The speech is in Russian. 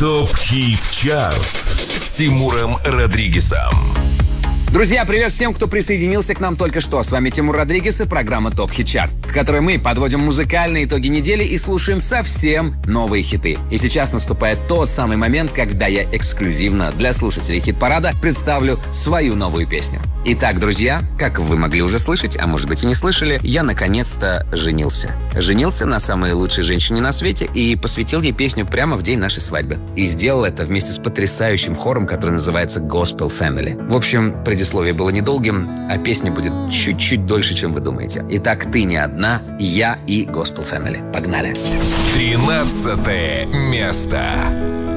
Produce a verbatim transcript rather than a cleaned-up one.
ТОП-хит-чарт с Тимуром Родригезом. Друзья, привет всем, кто присоединился к нам только что. С вами Тимур Родригез и программа ТОП Хит Чарт, в которой мы подводим музыкальные итоги недели и слушаем совсем новые хиты. И сейчас наступает тот самый момент, когда я эксклюзивно для слушателей хит-парада представлю свою новую песню. Итак, друзья, как вы могли уже слышать, а может быть и не слышали, я наконец-то женился. Женился на самой лучшей женщине на свете и посвятил ей песню прямо в день нашей свадьбы. И сделал это вместе с потрясающим хором, который называется Gospel Family. В общем, предисловие было недолгим, а песня будет чуть-чуть дольше, чем вы думаете. Итак, ты не одна, я и Gospel Family. Погнали! Тринадцатое место.